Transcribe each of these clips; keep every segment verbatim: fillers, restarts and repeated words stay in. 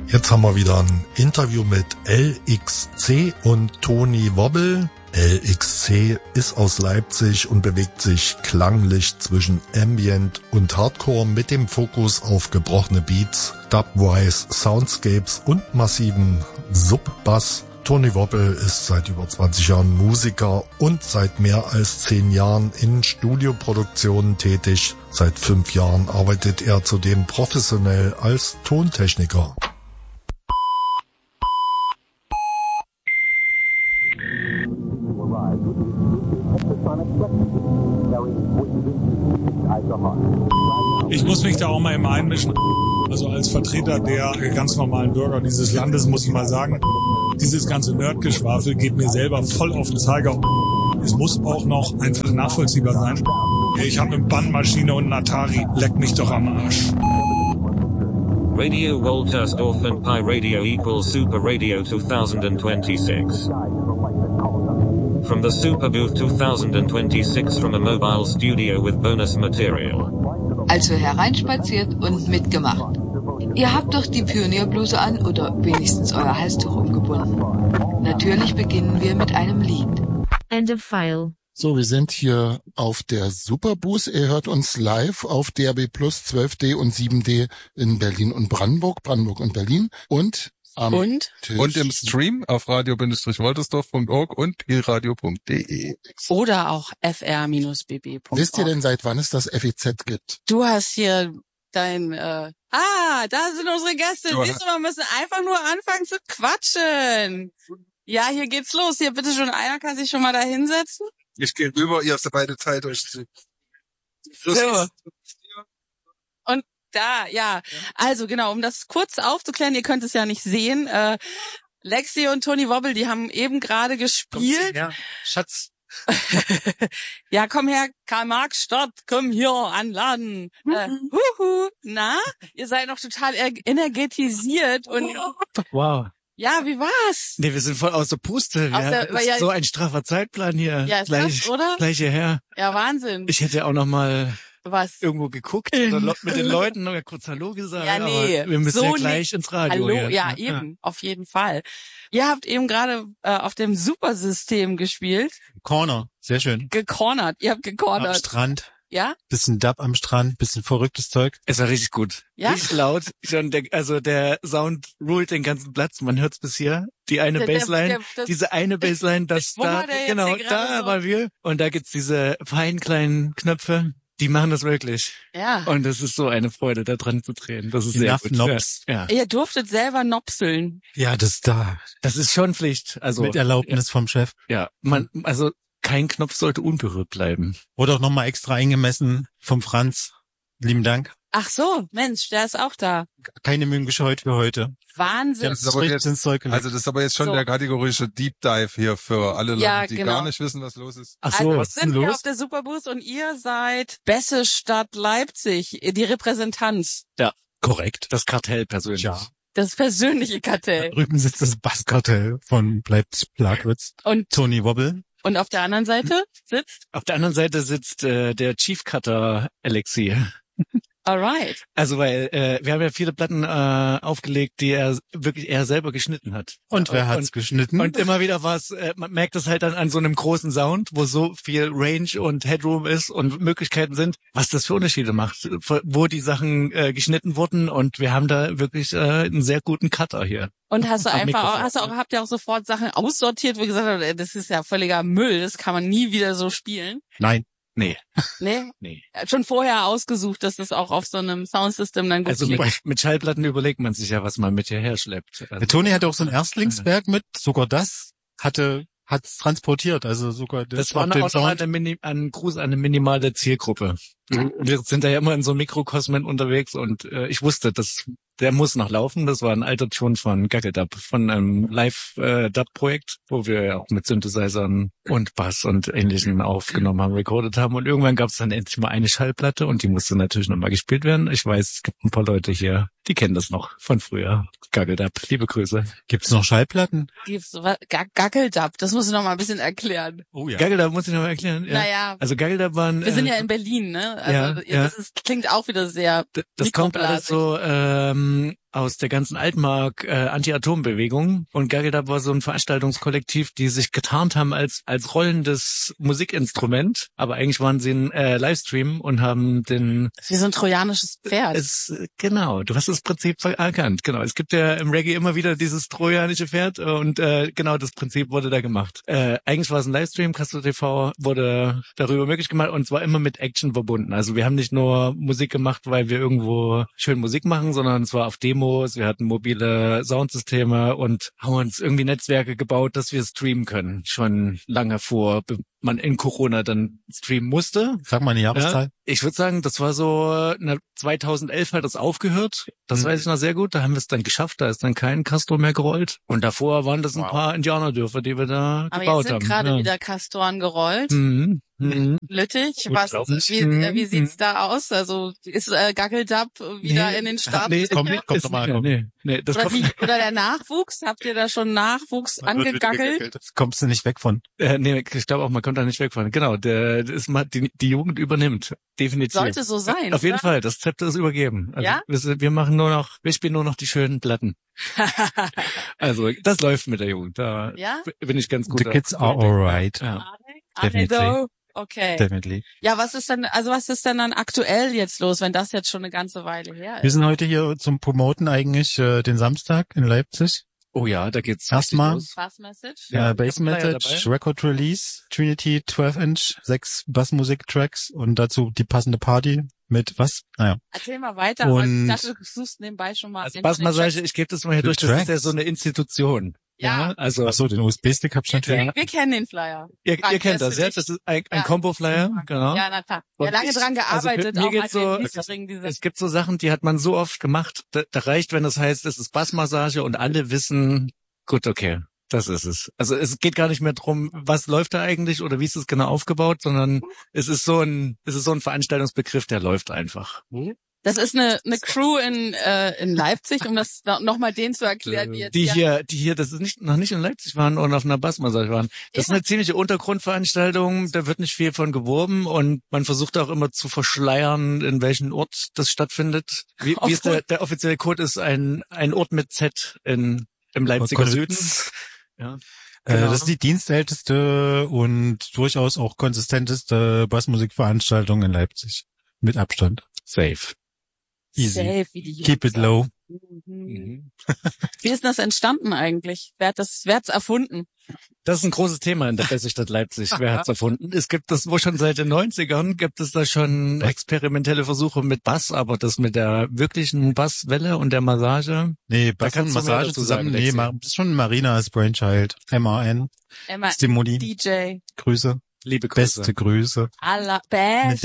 Jetzt haben wir wieder ein Interview mit L X C und Tony Wobble. L X C ist aus Leipzig und bewegt sich klanglich zwischen Ambient und Hardcore mit dem Fokus auf gebrochene Beats, Dubwise, Soundscapes und massiven Sub-Bass. Tony Wobble ist seit über zwanzig Jahren Musiker und seit mehr als zehn Jahren in Studioproduktionen tätig. Seit fünf Jahren arbeitet er zudem professionell als Tontechniker. Ich muss mich da auch mal immer einmischen. Also als Vertreter der ganz normalen Bürger dieses Landes muss ich mal sagen, dieses ganze Nerdgeschwafel geht mir selber voll auf den Zeiger. Es muss auch noch einfach nachvollziehbar sein. Ich habe eine Bandmaschine und einen Atari. Leck mich doch am Arsch. Radio Woltersdorf and Pi Radio equals Super Radio twenty twenty-six. From the Super Booth twenty twenty-six from a mobile studio with bonus material. Also hereinspaziert und mitgemacht. Ihr habt doch die Pionierbluse an oder wenigstens euer Halstuch umgebunden. Natürlich beginnen wir mit einem Lied. End of file. So, wir sind hier auf der Superbooth. Ihr hört uns live auf D A B Plus zwölf D und sieben D in Berlin und Brandenburg, Brandenburg und Berlin und am und? Tisch. Und im Stream auf radio-woltersdorf punkt org und pilradio punkt de. Oder auch f r b b punkt org. Wisst ihr denn, seit wann es das F E Z gibt? Du hast hier dein, äh, ah, da sind unsere Gäste. Du Siehst du, wir müssen einfach nur anfangen zu quatschen. Ja, hier geht's los. Hier, bitte schon, einer kann sich schon mal da hinsetzen. Ich gehe rüber, ihr habt beide Zeit, euch zu... So. Und da, ja. Also genau, um das kurz aufzuklären, ihr könnt es ja nicht sehen. Äh, Lexi und Tony Wobble, die haben eben gerade gespielt. Ja, Schatz. Ja, komm her, Karl-Marx Stadt, komm hier anladen. Äh, huhu, na, ihr seid noch total energetisiert und Wow. ja, wie war's? Nee, wir sind voll aus der Puste. Aus Ja, der- das weil ist ja- so ein straffer Zeitplan hier. Ja, ist gleich, krass, oder? Gleich hierher. Ja, Wahnsinn. Ich hätte auch noch mal Was? irgendwo geguckt oder lo- mit den Leuten noch kurz Hallo gesagt. Ja, nee, aber wir müssen so ja gleich nicht. ins Radio. Hallo, hier. ja, eben, auf jeden Fall. Ihr habt eben gerade äh, auf dem Supersystem gespielt, Corner, sehr schön. gecornert. Ihr habt Am gecornert, Strand, ja? bisschen Dub am Strand, bisschen verrücktes Zeug. Es war richtig gut. Ja? Richtig laut. Schon der, also der Sound rullt den ganzen Platz. Man hört's bis hier. Die eine Der- der- Bassline, der- das- diese eine Bassline, das Wo da, war der jetzt genau, hier gerade da so? waren wir. Und da gibt's diese feinen kleinen Knöpfe. Die machen das wirklich. Ja. Und es ist so eine Freude, da dran zu drehen. Das ist Die sehr Nuff gut. Knobs. Ja. Ihr durftet selber nopseln. Ja, das da. Das ist schon Pflicht. Also Mit Erlaubnis vom Chef. ja, man, also kein Knopf sollte unberührt bleiben. Wurde auch nochmal extra eingemessen vom Franz. Lieben Dank. Ach so, Mensch, der ist auch da. Keine Mühen gescheut für heute. Die Wahnsinn. haben Das ist aber richtig jetzt- ins Zeug gelegt. Also das ist aber jetzt schon So. der kategorische Deep Dive hier für alle Leute, Ja, die genau. gar nicht wissen, was los ist. Ach Also so, wir was ist denn sind hier los? auf der Superbooth und ihr seid Besse Stadt Leipzig, die Repräsentanz, Ja, Korrekt. das Kartell persönlich. Ja. das persönliche Kartell. Drüben sitzt das Basskartell von Leipzig Plagwitz. Und, Tony Wobble. und auf der anderen Seite sitzt? Auf der anderen Seite sitzt äh, der Chief Cutter Alexi. Alright. Also weil äh, wir haben ja viele Platten äh, aufgelegt, die er wirklich er selber geschnitten hat. Und wer hat's und, geschnitten? und immer wieder was, äh, man merkt das halt dann an so einem großen Sound, wo so viel Range und Headroom ist und Möglichkeiten sind, was das für Unterschiede macht, wo die Sachen äh, geschnitten wurden und wir haben da wirklich äh, einen sehr guten Cutter hier. Und hast du Am einfach, Mikrofon. auch, hast du auch, habt ihr auch sofort Sachen aussortiert, wo ihr gesagt habt, ey, das ist ja völliger Müll, das kann man nie wieder so spielen? Nein. Nee, Nee? nee. Schon vorher ausgesucht, dass das auch auf so einem Soundsystem dann gut Also klingt. mit, mit Schallplatten überlegt man sich ja, was man mit hierher schleppt. Also, Der Tony hatte auch so ein Erstlingswerk mit. Sogar das hatte hat's transportiert. Also sogar das, Das war auf dem auch noch Sound. eine Mini, ein Gruß an eine minimale Zielgruppe. Wir sind da ja immer in so Mikrokosmen unterwegs und äh, ich wusste, dass der muss noch laufen. Das war ein alter Ton von Gaggeldub, von einem Live-Dub-Projekt, wo wir ja auch mit Synthesizern und Bass und Ähnlichem aufgenommen haben, recorded haben. Und irgendwann gab es dann endlich mal eine Schallplatte und die musste natürlich nochmal gespielt werden. Ich weiß, es gibt ein paar Leute hier, die kennen das noch von früher. Gaggeldub, liebe Grüße. Gibt's noch Schallplatten? Gibt's was? Ga- Gaggeldub, das musst du noch mal ein bisschen erklären. Oh ja. Gaggeldub muss ich noch mal erklären. Ja. Naja, Also Gaggeldub waren... wir sind äh, ja in Berlin, ne? Also ja, das ja. ist, klingt auch wieder sehr D- Das kommt alles mikroblasig. so ähm, aus der ganzen Altmark äh, Anti-Atom-Bewegung und Gaggeldub war so ein Veranstaltungskollektiv, die sich getarnt haben als als rollendes Musikinstrument, aber eigentlich waren sie ein äh, Livestream und haben den... Wie so ein trojanisches Pferd. Es, genau, du hast das Prinzip erkannt. Genau, es gibt ja im Reggae immer wieder dieses trojanische Pferd und äh, genau das Prinzip wurde da gemacht. Äh, eigentlich war es ein Livestream, Castro T V wurde darüber möglich gemacht und zwar immer mit Action verbunden. Also wir haben nicht nur Musik gemacht, weil wir irgendwo schön Musik machen, sondern es war auf Demos, wir hatten mobile Soundsysteme und haben uns irgendwie Netzwerke gebaut, dass wir streamen können. Schon lange vor man in Corona dann streamen musste. Sag mal eine Jahreszahl. Ja, ich würde sagen, das war so, na, zweitausendelf hat das aufgehört. Das mhm. weiß ich noch sehr gut. Da haben wir es dann geschafft. Da ist dann kein Castro mehr gerollt. Und davor waren das ein wow. paar Indianerdörfer, die wir da Aber gebaut jetzt sind haben. gerade ja. wieder Castoren gerollt. Mhm. Mhm. Lüttich, was, wie, äh, wie sieht's da aus? Also ist äh, Gaggeldub wieder nee. in den Start? Nee, kommt, kommt nochmal. Nee, nee, das oder, kommt. Die, oder der Nachwuchs? Habt ihr da schon Nachwuchs angegackelt? Das kommst du nicht weg von. Äh, nee, ich glaube auch, man kommt da nicht weg von. Genau, der, der ist mal, die, die Jugend übernimmt. Definitiv. Sollte so sein. Auf jeden oder? Fall, das Zepter ist übergeben. Also ja? wir, wir machen nur noch, wir spielen nur noch die schönen Platten. Also das läuft mit der Jugend. Da ja? bin ich ganz gut. The kids are alright. Ja. Definitely. Okay. Definitely. Ja, was ist denn, also was ist denn dann aktuell jetzt los, wenn das jetzt schon eine ganze Weile her ist? Wir sind heute hier zum Promoten eigentlich äh, den Samstag in Leipzig. Oh ja, da geht's erstmal. Bass Message. Ja, Bass Message, Record Release, Trinity zwölf Inch, sechs Bassmusik-Tracks und dazu die passende Party mit was? Naja. Erzähl mal weiter, und ich dachte, du suchst nebenbei schon mal. Also Bassmassage, ich gebe das mal hier durch, das ist ja so eine Institution. Ja. ja, also. Ach so, den U S B-Stick hab ich natürlich. Wir, wir kennen den Flyer. Ihr, ihr kennt das, ja? Das ist ein, ein ja. Combo-Flyer, genau. Ja, na klar. Ja, lange dran gearbeitet, also auch geht's so, es gibt so Sachen, die hat man so oft gemacht, da, da reicht, wenn das heißt, es ist Bassmassage und alle wissen, gut, okay, das ist es. Also es geht gar nicht mehr drum, was läuft da eigentlich oder wie ist es genau aufgebaut, sondern es ist so ein, es ist so ein Veranstaltungsbegriff, der läuft einfach. Das ist eine, eine Crew in, äh, in Leipzig, um das nochmal denen zu erklären, die jetzt die hier, die hier, das ist nicht, noch nicht in Leipzig waren und auf einer Bassmassage waren. Das ja. ist eine ziemliche Untergrundveranstaltung, da wird nicht viel von geworben und man versucht auch immer zu verschleiern, in welchem Ort das stattfindet. Wie, wie ist der, der offizielle Code ist ein, ein Ort mit Z in, im Leipziger Süden. Ja. Genau. Äh, das ist die dienstälteste und durchaus auch konsistenteste Bassmusikveranstaltung in Leipzig. Mit Abstand. Safe. Easy. Safe, wie die Keep it low. Mhm. Wie ist das entstanden eigentlich? Wer hat das, wer hat's erfunden? Das ist ein großes Thema in der Bässe-Stadt Leipzig. Wer hat's erfunden? Es gibt das wohl schon seit den neunzigern, gibt es da schon experimentelle Versuche mit Bass, aber das mit der wirklichen Basswelle und der Massage. Nee, Bass und Massage zusammen, nee, das ist schon Marinas Brainchild. M A N. Emma, Stimuli. D J. Grüße. Liebe Grüße. Beste Grüße. Alla, best.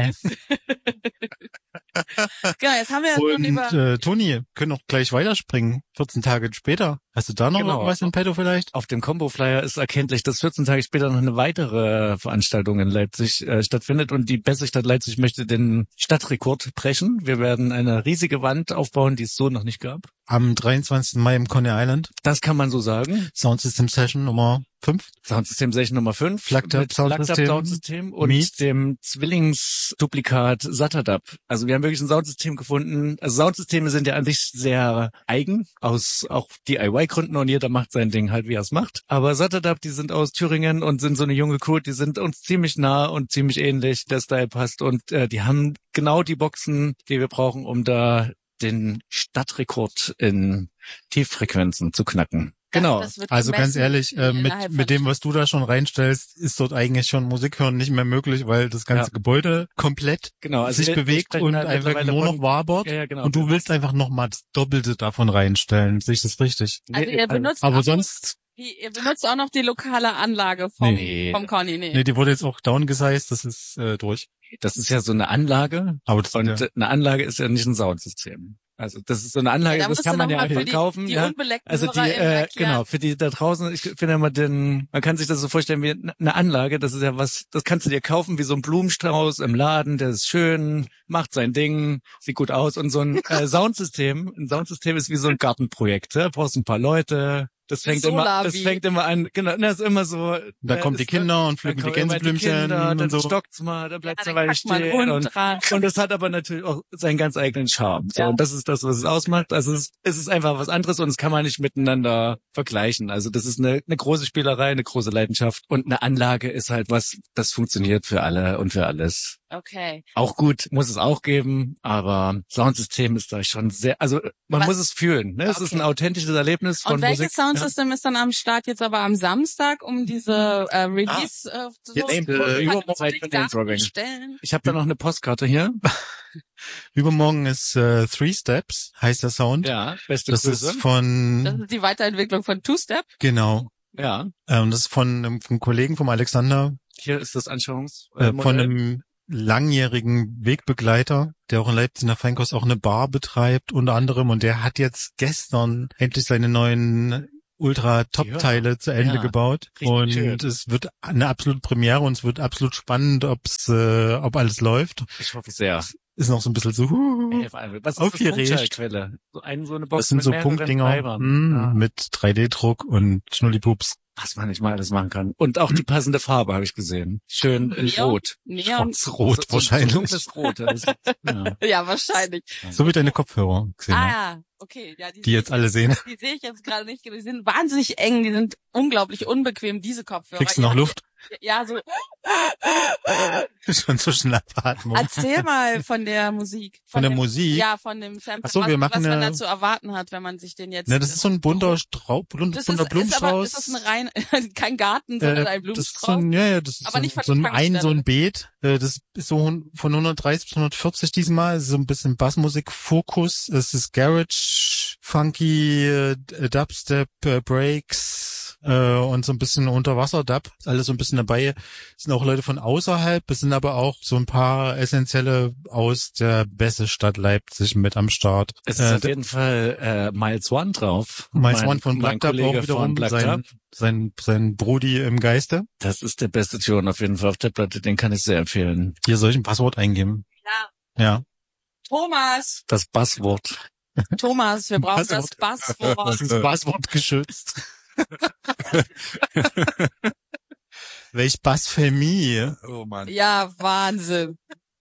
Genau, jetzt haben wir ja schon über... Und äh, Toni, können auch gleich weiterspringen. vierzehn Tage später. Hast du da noch genau. was in petto vielleicht? Auf dem Combo-Flyer ist erkenntlich, dass vierzehn Tage später noch eine weitere Veranstaltung in Leipzig äh, stattfindet und die Bässe-Stadt Leipzig möchte den Stadtrekord brechen. Wir werden eine riesige Wand aufbauen, die es so noch nicht gab. Am dreiundzwanzigsten Mai im Coney Island. Das kann man so sagen. Soundsystem Session Nummer fünf. Soundsystem Session Nummer fünf. Flagdub Soundsystem. Soundsystem und Meet. dem Zwillingsduplikat Satadub. Also wir haben wirklich ein Soundsystem gefunden. Also Soundsysteme sind ja an sich sehr eigen, aus auch D I Y-Gründen und jeder macht sein Ding halt, wie er es macht. Aber Satadub, die sind aus Thüringen und sind so eine junge Crew, die sind uns ziemlich nah und ziemlich ähnlich. Der Style passt und äh, die haben genau die Boxen, die wir brauchen, um da den Stadtrekord in Tieffrequenzen zu knacken. Genau. Also ganz ehrlich, äh, mit mit dem, was du da schon reinstellst, ist dort eigentlich schon Musik hören nicht mehr möglich, weil das ganze ja. Gebäude komplett genau, also sich bewegt und einfach nur noch wabert. Ja, ja, genau. Und du willst einfach noch mal das Doppelte davon reinstellen. Sehe ich das richtig? Also ihr benutzt aber auch sonst die, ihr benutzt auch noch die lokale Anlage vom, nee. vom Conny, nee. Nee, die wurde jetzt auch downgesized, das ist äh, durch. Das ist ja so eine Anlage. Aber das und ja. eine Anlage ist ja nicht ein Soundsystem. Also das ist so eine Anlage, ja, da das kann man ja die, kaufen. Die ja. Also die, äh, genau, für die da draußen, ich finde immer den, man kann sich das so vorstellen wie eine Anlage, das ist ja was, das kannst du dir kaufen wie so ein Blumenstrauß im Laden, der ist schön, macht sein Ding, sieht gut aus und so ein äh, Soundsystem, ein Soundsystem ist wie so ein Gartenprojekt, ja? Brauchst ein paar Leute, Das fängt So immer, Lavi. das fängt immer an, genau, das ist immer so. Da äh, kommen die ist- Kinder und dann pflücken die kommen immer Gänseblümchen Kinder, und dann so. stockt's mal, dann bleibt's Ja, eine dann Weile packt man stehen. Hund Und, dran. und das hat aber natürlich auch seinen ganz eigenen Charme. So, Ja. und das ist das, was es ausmacht. Also es, es ist einfach was anderes und das kann man nicht miteinander vergleichen. Also das ist eine, eine große Spielerei, eine große Leidenschaft und eine Anlage ist halt was, das funktioniert für alle und für alles. Okay. Auch gut, muss es auch geben, aber Soundsystem ist da schon sehr, also man Was- muss es fühlen. Ne? Es Okay. ist ein authentisches Erlebnis von Und welches Musik. Soundsystem ist dann am Start jetzt aber am Samstag, um diese äh, Release äh, so Jetzt, äh, zu übermorgen Zeit für Dance-Dropping. stellen? Ich habe da noch eine Postkarte hier. Übermorgen ist äh, Three Steps, heißt der Sound. Ja, beste Das Grüße. ist von, Das ist die Weiterentwicklung von Two-Step. genau, Ja, ähm, das ist von einem vom Kollegen, vom Alexander, hier ist das Anschauungs. äh, Modell. von einem langjährigen Wegbegleiter, der auch in Leipzig in der Feinkost auch eine Bar betreibt, unter anderem. Und der hat jetzt gestern endlich seine neuen Ultra-Top-Teile zu Ende Ja, gebaut. richtig Und schön. es wird eine absolute Premiere und es wird absolut spannend, ob's, äh, ob alles läuft. Ich hoffe sehr. Ist noch so ein bisschen so, huh, Ey, vor allem, was ist aufgeregt. das Punktschallquelle? So eine, so eine Box Das sind mit so mehreren Punktdinger Treibern. mh, Ja. mit drei D-Druck und Schnullipups. Was man nicht mal alles machen kann. Und auch die passende Farbe habe ich gesehen. Schön in Neon? Rot. Neon. Schwarz-Rot So- so- wahrscheinlich. So dunkles Rot. Das ist, ja. Ja, wahrscheinlich. So wie deine Kopfhörer, Xenia, Ah ja, okay. Ja, die, die jetzt alle sehen. Die sehe ich jetzt gerade nicht. Die sind wahnsinnig eng, die sind unglaublich unbequem, diese Kopfhörer. Kriegst du noch ja, Luft? Ja, so. Schon so Schnappatmung. Erzähl mal von der Musik. Von der dem, Musik? Ja, von dem Sample. Ach so, was, wir machen was man eine- da zu erwarten hat, wenn man sich den jetzt... Ne, das ist so ein bunter Strauß, bunter das ist, ist aber, Blumenstrauß. ist das ein rein, kein Garten, sondern Äh, ein das ist so Blumenstrauß? ein, ja, ja, das ist Aber so, ein- nicht von so ein, der ein, so Tankstelle. ein Beet. Äh, Das ist so hun- von hundertdreißig bis hundertvierzig diesmal. So ein bisschen Bassmusik-Fokus. Es ist Garage, Funky, äh, Dubstep, äh, Breaks äh, und so ein bisschen Unterwasser-Dub. Alles so ein bisschen dabei. Es sind auch Leute von außerhalb. Es sind aber auch so ein paar Essentielle aus der Bässe-Stadt Leipzig mit am Start. Es ist Äh, auf jeden Fall äh, Miles One drauf. Miles Mein- One von mein Black Dub Kollege auch wiederum, von Black sein, Dub. sein, sein Brudi im Geiste. Das ist der beste Tune auf jeden Fall auf der Platte. Den kann ich sehr empfehlen. Hier soll ich ein Passwort eingeben. Ja. Ja. Thomas, Das Basswort. Thomas, wir brauchen Passwort. das Passwort. Das ist Passwort geschützt. Welch Blasphemie. Oh Mann. Ja, Wahnsinn.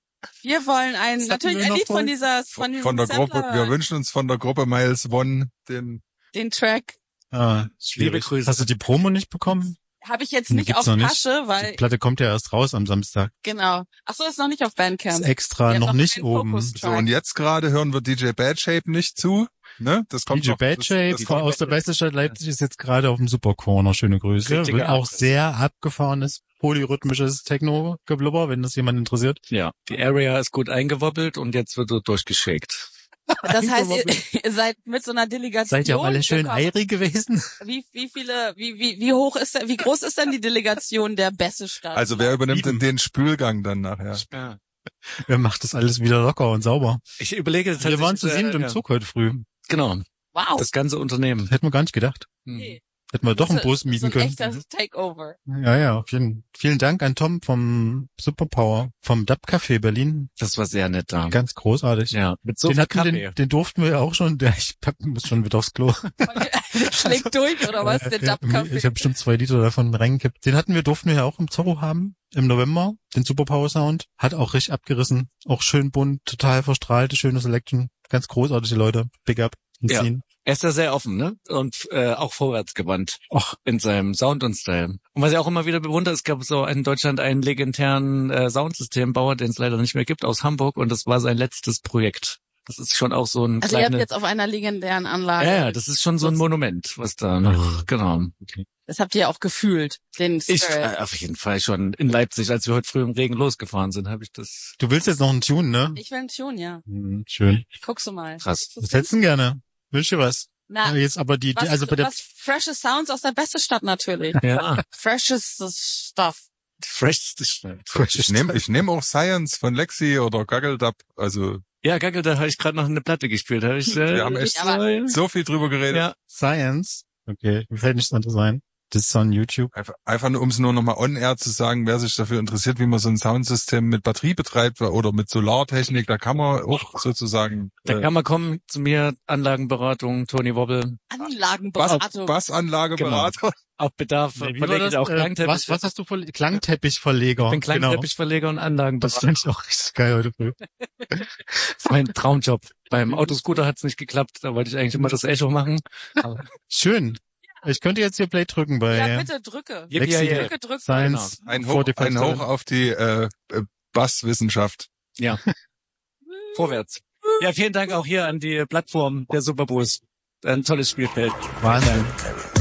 Wir wollen ein, Was hatten natürlich wir ein noch Lied von vor? dieser, von Von, diesem von der Gruppe, Sampler, wir wünschen uns von der Gruppe Miles One den den Track. Ah, Liebe Grüße. Hast du die Promo nicht bekommen? Habe ich jetzt Nee, nicht gibt's auf noch nicht. Tasche, Die weil, Platte kommt ja erst raus am Samstag. genau. Ach so, ist noch nicht auf Ist Bandcamp. extra Die hat noch noch nicht keinen oben. Fokus. So, und jetzt gerade hören wir D J Bad Shape nicht zu. Ne? Das kommt D J noch, Bad das- Shape das von kommt aus der noch- Beste-Stadt Leipzig ist jetzt gerade auf dem Super Corner. Schöne Grüße. Richtige Wird auch Adresse. sehr abgefahrenes, polyrhythmisches Techno-Geblubber, wenn das jemand interessiert. Ja, die Area ist gut eingewobbelt und jetzt wird er durchgeschickt. Das heißt, ihr, ihr seid mit so einer Delegation. Seid ihr auch alle schön gekommen. eirig gewesen? Wie, wie viele, wie, wie, wie hoch ist denn, wie groß ist denn die Delegation der Bässe-Stadt? Also wer übernimmt denn Sieben. den Spülgang dann nachher? Ja. Wer macht das alles wieder locker und sauber? Ich überlege Wir tatsächlich, waren zu äh, siebt im ja. Zug heute früh. Genau, wow. das ganze Unternehmen. Hätten wir gar nicht gedacht. Hm. Okay. Hätten wir doch einen So- Bus so mieten ein können. echtes Takeover. Ja, ja, auf jeden Fall. Vielen Dank an Tom vom Superpower, vom Dub Café Berlin. Das war sehr nett da. Ganz großartig. Ja, mit so den, viel hatten, Kaffee. den, den durften wir ja auch schon. Der, ich hab- muss schon wieder aufs Klo. Schlägt durch, oder was? Der Äh, ja, Dub-Café. ich habe bestimmt zwei Liter davon reingekippt. Den hatten wir, durften wir ja auch im Zorro haben, im November, den Superpower Sound. Hat auch richtig abgerissen. Auch schön bunt, total verstrahlte, schöne Selection. Ganz großartige Leute. Big up. Ja. Ziehen. Er ist da sehr offen, ne? Und äh, auch vorwärtsgewandt Och, in seinem Sound und Style. Und was ich auch immer wieder bewundere, es gab so in Deutschland einen legendären äh, Soundsystembauer, den es leider nicht mehr gibt, aus Hamburg, und das war sein letztes Projekt. Das ist schon auch so ein Also ihr habt kleines... jetzt auf einer legendären Anlage. Ja, ja, das ist schon so ein Monument, was da noch, genau. Das habt ihr auch gefühlt, den Ich, Spirit. äh, auf jeden Fall schon in Leipzig, als wir heute früh im Regen losgefahren sind, habe ich das du willst jetzt noch einen Tune, ne? Ich will schon, ja. Hm, schön. Guckst du mal. krass. Was hättest du denn gerne? Wünsch dir was? Na, Ja, jetzt aber die, die was, also bei der was freshes Sounds aus der Beste-Stadt natürlich. Ja, Freshes Stuff. freshste Stadt. Ich nehme ich nehm auch Science von Lexi oder Gaggeldub. Also Ja, Gagel, da habe ich gerade noch eine Platte gespielt. Hab ich, äh, wir haben echt aber- so viel drüber geredet. ja, Science. Okay, mir fällt nichts anderes ein. Das ist on YouTube. Einfach, einfach nur, um es nur nochmal on-air zu sagen, wer sich dafür interessiert, wie man so ein Soundsystem mit Batterie betreibt oder mit Solartechnik, da kann man auch sozusagen... Da äh, kann man kommen zu mir, Anlagenberatung, Tony Wobble. Anlagenberatung. Bass, Bassanlageberater. Genau. Auf Bedarf Nee, wie verlege war ich das? auch Äh, Klangteppich. was, was hast du für Klangteppichverleger? Ich bin Genau. Klangteppichverleger und Das Anlagenberater. fand ich auch richtig geil heute früh. Das ist mein Traumjob. Beim Autoscooter hat's nicht geklappt, da wollte ich eigentlich immer das Echo machen. Aber Schön. Ich könnte jetzt hier Play drücken bei Ja, bitte drücke. Yippie, Lexi yeah, yeah. Drücke, drücke. Science. Ein Hoch, ein Hoch auf die äh, äh, Basswissenschaft. Ja. Vorwärts. Ja, vielen Dank auch hier an die Plattform der Superbus. Ein tolles Spielfeld. Wahnsinn.